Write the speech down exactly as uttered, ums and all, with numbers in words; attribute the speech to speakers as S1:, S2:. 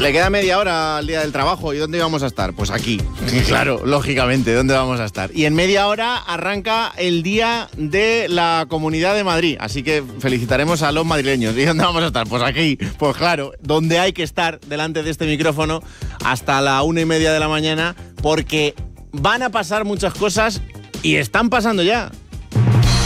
S1: Le queda media hora al día del trabajo. ¿Y dónde vamos a estar? Pues aquí. Claro, lógicamente, ¿dónde vamos a estar? Y en media hora arranca el día de la Comunidad de Madrid. Así que felicitaremos a los madrileños. ¿Y dónde vamos a estar? Pues aquí. Pues claro, donde hay que estar delante de este micrófono hasta la una y media de la mañana, porque van a pasar muchas cosas y están pasando ya.